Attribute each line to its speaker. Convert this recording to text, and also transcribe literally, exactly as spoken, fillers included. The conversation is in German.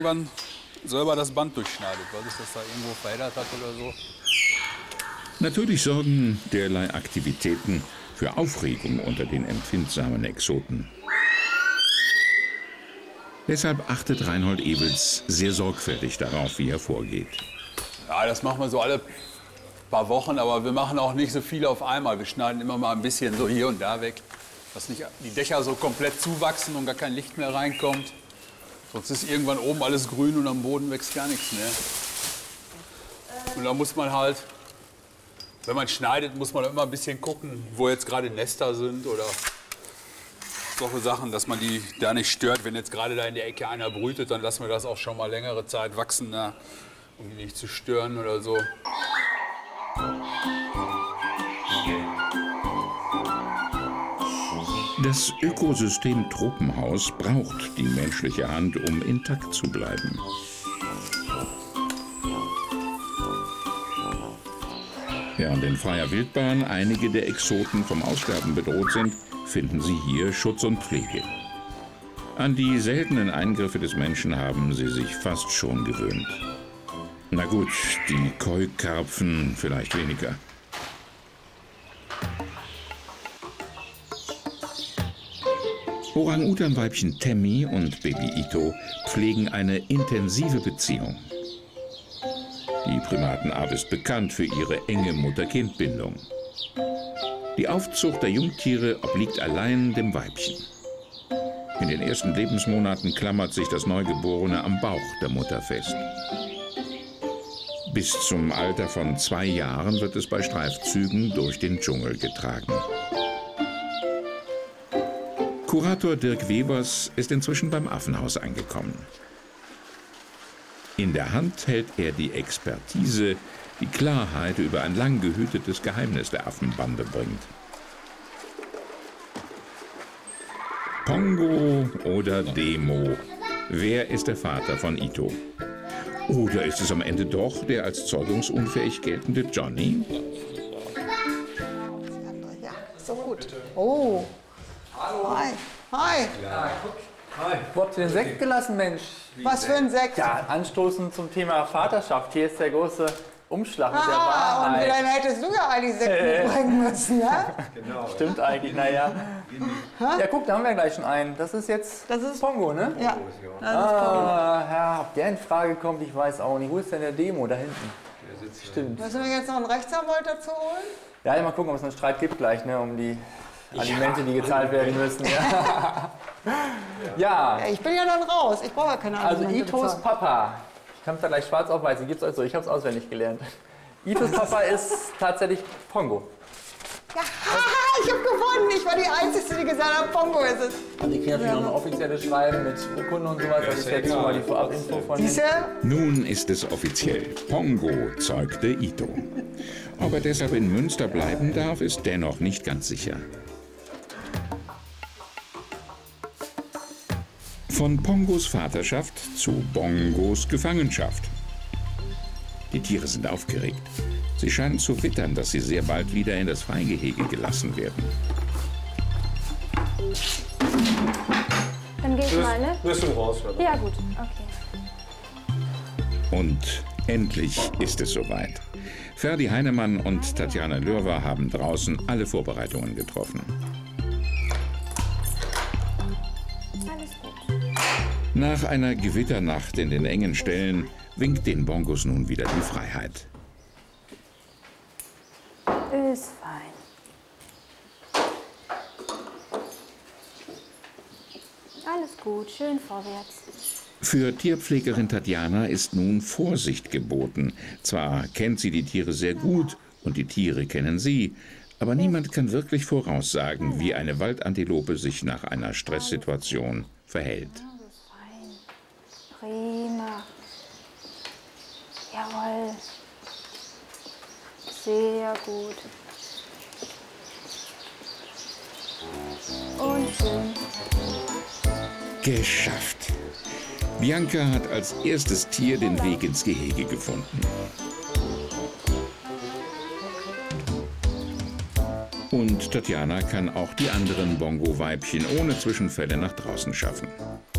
Speaker 1: irgendwann selber das Band durchschneidet, weil sich das da irgendwo verheddert hat oder so.
Speaker 2: Natürlich sorgen derlei Aktivitäten für Aufregung unter den empfindsamen Exoten. Deshalb achtet Reinhold Ewels sehr sorgfältig darauf, wie er vorgeht.
Speaker 1: Ja, das machen wir so alle paar Wochen, aber wir machen auch nicht so viel auf einmal. Wir schneiden immer mal ein bisschen so hier und da weg, dass nicht die Dächer so komplett zuwachsen und gar kein Licht mehr reinkommt. Sonst ist irgendwann oben alles grün und am Boden wächst gar nichts mehr. Und da muss man halt, wenn man schneidet, muss man immer ein bisschen gucken, wo jetzt gerade Nester sind oder solche Sachen, dass man die da nicht stört. Wenn jetzt gerade da in der Ecke einer brütet, dann lassen wir das auch schon mal längere Zeit wachsen, da, um die nicht zu stören oder so.
Speaker 2: Das Ökosystem Tropenhaus braucht die menschliche Hand, um intakt zu bleiben. Während in freier Wildbahn einige der Exoten vom Aussterben bedroht sind, finden sie hier Schutz und Pflege. An die seltenen Eingriffe des Menschen haben sie sich fast schon gewöhnt. Na gut, die Koi-Karpfen vielleicht weniger. Orang-Utan-Weibchen Temmi und Baby Ito pflegen eine intensive Beziehung. Die Primatenart ist bekannt für ihre enge Mutter-Kind-Bindung. Die Aufzucht der Jungtiere obliegt allein dem Weibchen. In den ersten Lebensmonaten klammert sich das Neugeborene am Bauch der Mutter fest. Bis zum Alter von zwei Jahren wird es bei Streifzügen durch den Dschungel getragen. Kurator Dirk Webers ist inzwischen beim Affenhaus angekommen. In der Hand hält er die Expertise, die Klarheit über ein lang gehütetes Geheimnis der Affenbande bringt. Pongo oder Demo? Wer ist der Vater von Ito? Oder ist es am Ende doch der als zeugungsunfähig geltende Johnny?
Speaker 3: Ja, so gut. Oh. Hi. Hi.
Speaker 4: Hi. Wo habt ihr den Sekt gelassen, Mensch?
Speaker 3: Was für ein Sekt?
Speaker 4: Ja, anstoßen zum Thema Vaterschaft. Hier ist der große Umschlag mit der
Speaker 3: Ah, und
Speaker 4: Wahrheit.
Speaker 3: dann hättest du ja eigentlich Sekt mitbringen müssen, ne?
Speaker 4: Genau. Stimmt eigentlich, naja. Ja, guck, da haben wir gleich schon einen. Das ist jetzt
Speaker 3: Das ist
Speaker 4: Pongo, ne?
Speaker 3: Ja, das ist Pongo.
Speaker 4: Ah, ja, ob der in Frage kommt, ich weiß auch nicht. Wo ist denn der Demo? Da hinten. Stimmt.
Speaker 3: Müssen wir jetzt noch einen Rechtsanwalt dazu holen?
Speaker 4: Ja, mal gucken, ob es einen Streit gibt gleich, ne, um die Alimente, die gezahlt werden müssen. Ja. Ja.
Speaker 3: Ja, ich bin ja dann raus. Ich brauche ja keine
Speaker 4: Also
Speaker 3: Alimente
Speaker 4: Itos
Speaker 3: bezahlen.
Speaker 4: Papa, ich kann es da gleich schwarz auf weiß, ich gebe es euch so, ich habe es auswendig gelernt. Itos Papa ist tatsächlich Pongo.
Speaker 3: Ja, haha, ich habe gewonnen. Ich war die Einzige, die gesagt hat, Pongo ist es.
Speaker 4: Also ich kriege natürlich noch ein offizielles Schreiben mit Urkunde und sowas, das ist jetzt schon mal die Vorabinfo von
Speaker 3: Siehst du?
Speaker 2: Nun ist es offiziell. Pongo zeugte Ito. Ob er deshalb in Münster bleiben darf, ist dennoch nicht ganz sicher. Von Pongos Vaterschaft zu Bongos Gefangenschaft. Die Tiere sind aufgeregt. Sie scheinen zu wittern, dass sie sehr bald wieder in das Freigehege gelassen werden.
Speaker 5: Dann gehe ich mal, ne?
Speaker 6: Bist du raus, oder?
Speaker 5: Ja, gut. Okay.
Speaker 2: Und endlich ist es soweit. Ferdi Heinemann und Tatjana Lörwer haben draußen alle Vorbereitungen getroffen.
Speaker 5: Alles gut.
Speaker 2: Nach einer Gewitternacht in den engen Ställen winkt den Bongos nun wieder die Freiheit.
Speaker 5: Ist fein. Alles gut, schön vorwärts.
Speaker 2: Für Tierpflegerin Tatjana ist nun Vorsicht geboten. Zwar kennt sie die Tiere sehr gut und die Tiere kennen sie, aber niemand kann wirklich voraussagen, wie eine Waldantilope sich nach einer Stresssituation verhält.
Speaker 5: Alles fein. Prima. Jawohl. Sehr gut. Und schön.
Speaker 2: Geschafft! Bianca hat als erstes Tier den Weg ins Gehege gefunden. Und Tatjana kann auch die anderen Bongo-Weibchen ohne Zwischenfälle nach draußen schaffen.